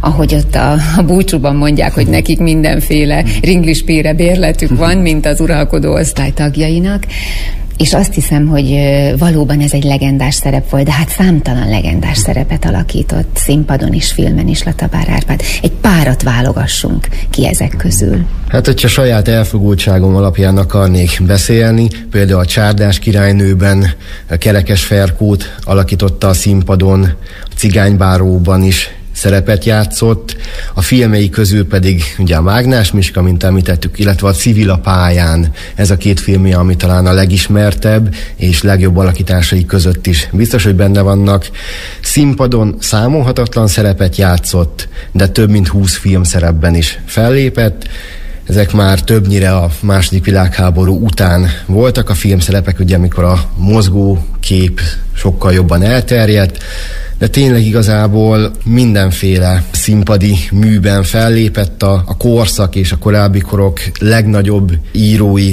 ahogy ott a búcsúban mondják, hogy nekik mindenféle ringlispére bérletük van, mint az uralkodó osztály tagjainak. És azt hiszem, hogy valóban ez egy legendás szerep volt, de hát számtalan legendás szerepet alakított színpadon is, filmen is Latabár Árpád. Egy párat válogassunk ki ezek közül. Hát, hogyha saját elfogultságom alapján akarnék beszélni, például a Csárdás királynőben Kerekes Ferkót alakította a színpadon, a Cigánybáróban is szerepet játszott, a filmei közül pedig ugye a Mágnás Miska, mint említettük, illetve a Civil a pályán. Ez a két filmje, ami talán a legismertebb és legjobb alakításai között is biztos, hogy benne vannak. Színpadon számolhatatlan szerepet játszott, de több mint 20 filmszerepben is fellépett. Ezek már többnyire a II. Világháború után voltak a filmszerepek, ugye amikor a mozgókép sokkal jobban elterjedt, de tényleg igazából mindenféle színpadi műben fellépett, a korszak és a korábbi korok legnagyobb írói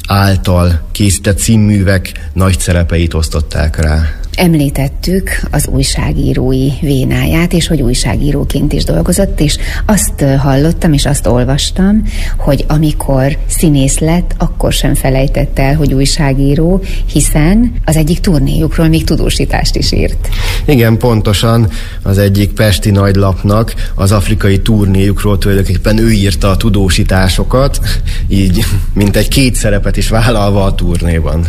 által készített színművek nagy szerepeit osztották rá. Említettük az újságírói vénáját, és hogy újságíróként is dolgozott, és azt hallottam, és azt olvastam, hogy amikor színész lett, akkor sem felejtett el, hogy újságíró, hiszen az egyik turnéjukról még tudósítást is írt. Igen, pontosan az egyik pesti nagylapnak az afrikai turnéjukról tulajdonképpen ő írta a tudósításokat, így mintegy 2 szerepet is vállalva a turnéban.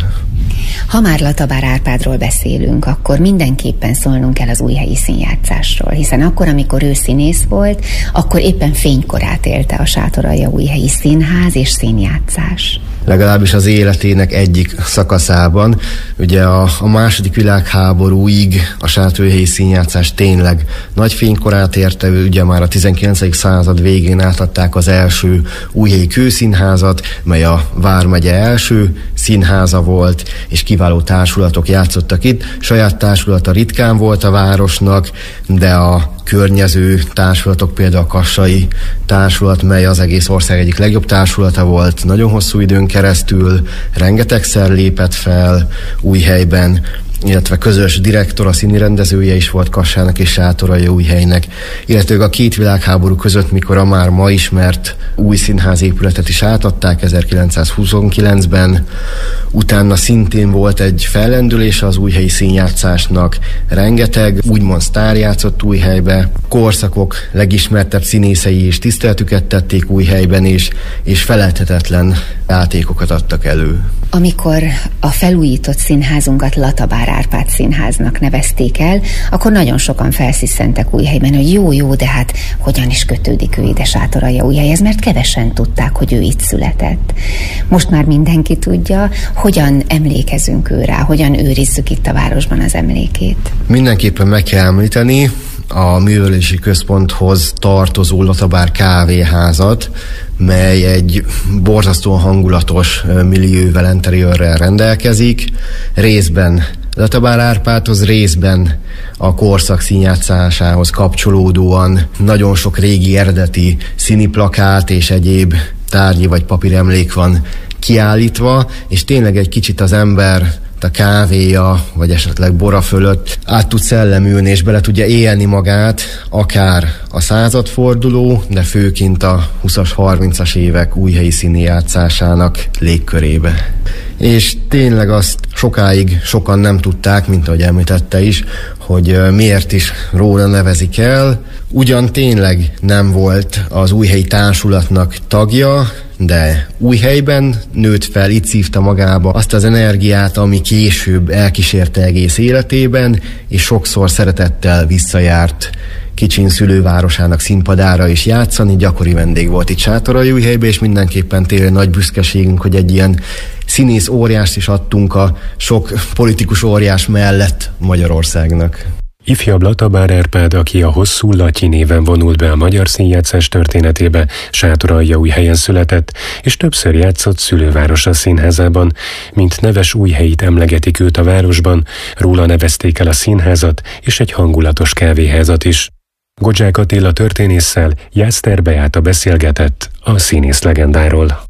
Ha már Latabár Árpádról beszélünk, akkor mindenképpen szólnunk kell az újhelyi színjátszásról, hiszen akkor, amikor ő színész volt, akkor éppen fénykorát élte a Sátoraljaújhelyi Színház és színjátszás. Legalábbis az életének egyik szakaszában. Ugye a II. Világháborúig a Sátoraljaújhelyi színjátszás tényleg nagy fénykorát érte, ugye már a 19. század végén átadták az első újhelyi kőszínházat, mely a vármegye első színháza volt, és kiváló társulatok játszottak itt. Saját társulata ritkán volt a városnak, de a környező társulatok, például a Kassai társulat, mely az egész ország egyik legjobb társulata volt, nagyon hosszú időn keresztül, rengetegszer lépett fel Újhelyben, illetve közös direktor, a színi rendezője is volt Kassának és Sátoraljaújhelynek, illetve a 2 világháború között, mikor a már ma ismert új színházépületet is átadták 1929-ben, utána szintén volt egy fellendülése az újhelyi színjátszásnak, rengeteg úgymond sztár játszott Újhelybe, korszakok legismertebb színészei is tiszteletüket tették Újhelyben is, és felelthetetlen játékokat adtak elő. Amikor a felújított színházunkat Latabár Árpád Színháznak nevezték el, akkor nagyon sokan felszisszentek Újhelyben, hogy jó, de hát hogyan is kötődik ő ide Sátoraljaújhelyhez, mert kevesen tudták, hogy ő itt született. Most már mindenki tudja, hogyan emlékezünk ő rá, hogyan őrizzük itt a városban az emlékét. Mindenképpen meg kell említeni a művelési központhoz tartozó Latabár kávéházat, mely egy borzasztóan hangulatos millióvel, interiőrrel rendelkezik, részben Latabár Árpádhoz, részben a korszak színjátszásához kapcsolódóan nagyon sok régi eredeti színi plakát és egyéb tárgyi vagy papíremlék van kiállítva, és tényleg egy kicsit az ember a kávéja, vagy esetleg bora fölött át tud szellemülni, és bele tudja élni magát, akár a századforduló, de főként a 20-as, 30-as évek újhelyi színjátszásának légkörébe. És tényleg azt sokáig sokan nem tudták, mint ahogy említette is, hogy miért is róla nevezik el. Ugyan tényleg nem volt az újhelyi társulatnak tagja, de Újhelyben nőtt fel, itt szívta magába azt az energiát, ami később elkísérte egész életében, és sokszor szeretettel visszajárt kicsin szülővárosának színpadára is játszani, gyakori vendég volt itt Sátoraljaújhelyben, és mindenképpen tényleg nagy büszkeségünk, hogy egy ilyen színész óriást is adtunk a sok politikus óriás mellett Magyarországnak. Ifjabb Latabár Árpád, aki a hosszú Latyi néven vonult be a magyar színjátszás történetébe, Sátoraljaújhelyen született, és többször játszott szülővárosa színházában. Mint neves újhelyit emlegetik őt a városban, róla nevezték el a színházat és egy hangulatos kávéházat is. Godzsák Attila történésszel Jászter Beáta beszélgetett a színész legendáról.